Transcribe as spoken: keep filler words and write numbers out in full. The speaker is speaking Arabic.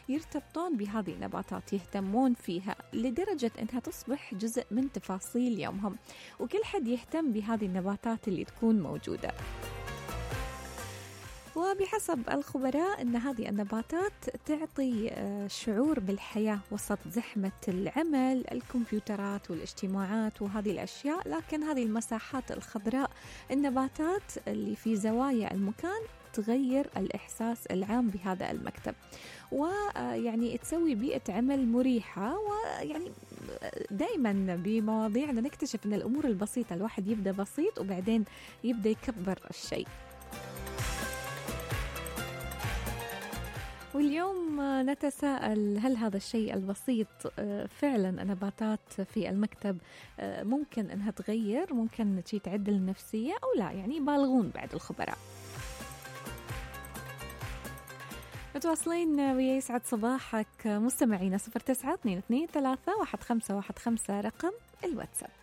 يرتبطون بهذه النباتات، يهتمون فيها لدرجة أنها تصبح جزء من تفاصيل يومهم، وكل حد يهتم بهذه النباتات اللي تكون موجودة. وبحسب الخبراء أن هذه النباتات تعطي شعور بالحياة وسط زحمة العمل، الكمبيوترات والاجتماعات وهذه الأشياء. لكن هذه المساحات الخضراء، النباتات اللي في زوايا المكان، تغير الإحساس العام بهذا المكتب، ويعني تسوي بيئة عمل مريحة. ويعني دائما بمواضيعنا نكتشف أن الأمور البسيطة الواحد يبدأ بسيط وبعدين يبدأ يكبر الشيء. واليوم نتساءل، هل هذا الشيء البسيط فعلا نباتات في المكتب ممكن أنها تغير، ممكن شيء تعدل النفسية أو لا؟ يعني بالغون بعد الخبراء. متواصلين ويا يسعد صباحك مستمعينا. صفر تسعة اثنين اثنين ثلاثة واحد خمسة واحد خمسة رقم الواتساب.